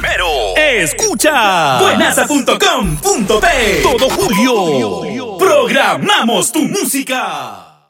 primero. Escucha buenaza.com.p. Todo julio programamos tu música.